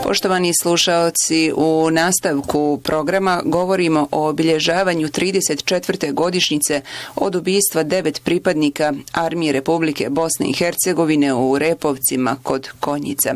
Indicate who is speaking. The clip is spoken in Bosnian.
Speaker 1: Poštovani slušaoci, u nastavku programa govorimo o obilježavanju 34. godišnjice od ubistva 9 pripadnika Armije Republike Bosne i Hercegovine u Repovcima kod Konjica.